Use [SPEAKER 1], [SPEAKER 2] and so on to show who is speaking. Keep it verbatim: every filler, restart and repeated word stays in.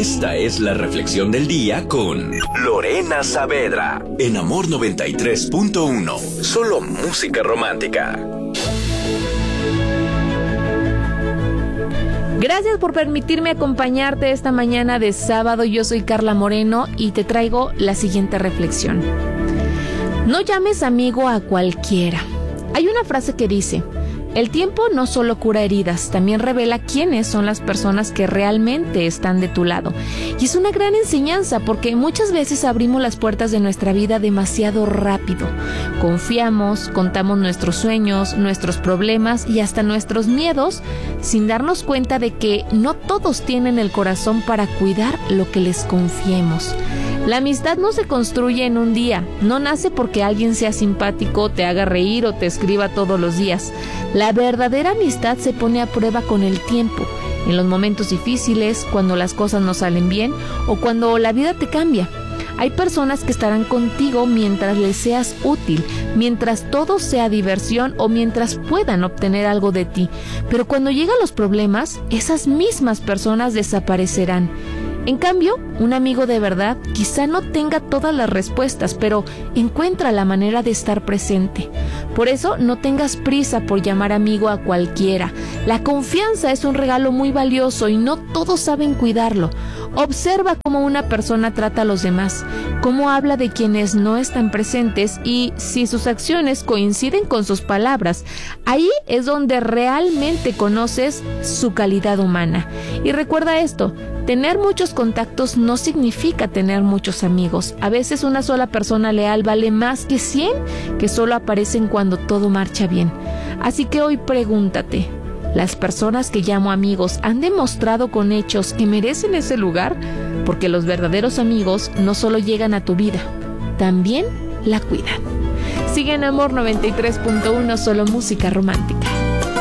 [SPEAKER 1] Esta es la reflexión del día con Lorena Saavedra en Amor noventa y tres punto uno. Solo música romántica.
[SPEAKER 2] Gracias por permitirme acompañarte esta mañana de sábado. Yo soy Carla Moreno y te traigo la siguiente reflexión. No llames amigo a cualquiera. Hay una frase que dice: el tiempo no solo cura heridas, también revela quiénes son las personas que realmente están de tu lado. Y es una gran enseñanza porque muchas veces abrimos las puertas de nuestra vida demasiado rápido. Confiamos, contamos nuestros sueños, nuestros problemas y hasta nuestros miedos sin darnos cuenta de que no todos tienen el corazón para cuidar lo que les confiemos. La amistad no se construye en un día, no nace porque alguien sea simpático, te haga reír o te escriba todos los días. La verdadera amistad se pone a prueba con el tiempo, en los momentos difíciles, cuando las cosas no salen bien o cuando la vida te cambia. Hay personas que estarán contigo mientras les seas útil, mientras todo sea diversión o mientras puedan obtener algo de ti. Pero cuando llegan los problemas, esas mismas personas desaparecerán. En cambio, un amigo de verdad quizá no tenga todas las respuestas, pero encuentra la manera de estar presente. Por eso, no tengas prisa por llamar amigo a cualquiera. La confianza es un regalo muy valioso y no todos saben cuidarlo. Observa cómo una persona trata a los demás, cómo habla de quienes no están presentes y si sus acciones coinciden con sus palabras. Ahí es donde realmente conoces su calidad humana. Y recuerda esto: tener muchos contactos no significa tener muchos amigos. A veces una sola persona leal vale más que cien que solo aparecen cuando todo marcha bien. Así que hoy pregúntate: ¿las personas que llamo amigos han demostrado con hechos que merecen ese lugar? Porque los verdaderos amigos no solo llegan a tu vida, también la cuidan. Sigue en Amor noventa y tres punto uno, solo música romántica.